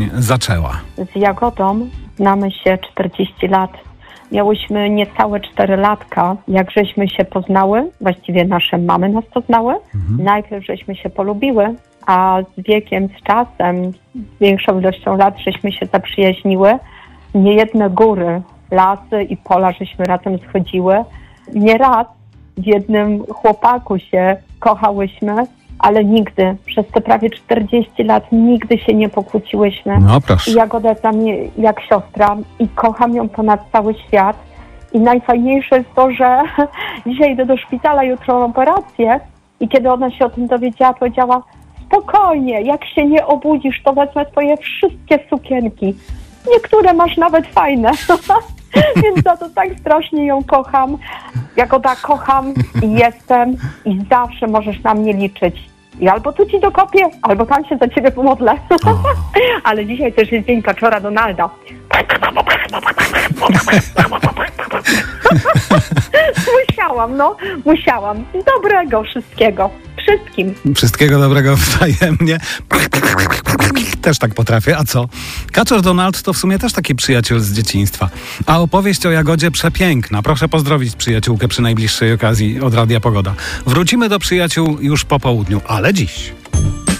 zaczęła? Z Jagodą znamy się 40 lat. Miałyśmy niecałe 4 latka, jak żeśmy się poznały. Właściwie nasze mamy nas poznały. Najpierw żeśmy się polubiły, a z wiekiem, z czasem, z większą ilością lat żeśmy się zaprzyjaźniły. Niejedne góry, lasy i pola żeśmy razem schodziły. Nieraz w jednym chłopaku się kochałyśmy, ale nigdy, przez te prawie 40 lat, nigdy się nie pokłóciłyśmy. No proszę. I Jagoda jest dla mnie jak siostra i kocham ją ponad cały świat. I najfajniejsze jest to, że dzisiaj idę do szpitala, jutro mam operację i kiedy ona się o tym dowiedziała, powiedziała: spokojnie, jak się nie obudzisz, to wezmę twoje wszystkie sukienki. Niektóre masz nawet fajne. Więc za to tak strasznie ją kocham. Jagoda, kocham i jestem i zawsze możesz na mnie liczyć. I albo tu ci dokopię, albo tam się za ciebie pomodlę. Ale dzisiaj też jest dzień kaczora Donalda. Musiałam. Dobrego wszystkiego. Wszystkiego dobrego wzajemnie. Też tak potrafię, a co? Kaczor Donald to w sumie też taki przyjaciel z dzieciństwa. A opowieść o Jagodzie przepiękna. Proszę pozdrowić przyjaciółkę przy najbliższej okazji od Radia Pogoda. Wrócimy do przyjaciół już po południu, ale dziś.